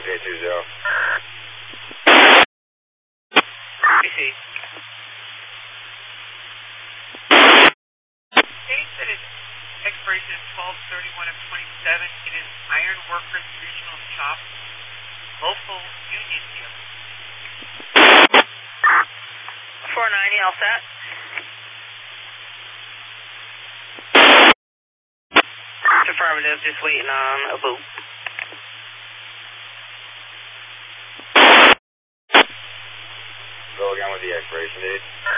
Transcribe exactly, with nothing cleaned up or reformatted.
three two zero. B C. States that its expiration is twelve thirty-one of twenty-seven. It is Iron Workers Regional Shop, local union deal. four ninety, all set? Affirmative, just waiting on a boot. Go again with the expiration date.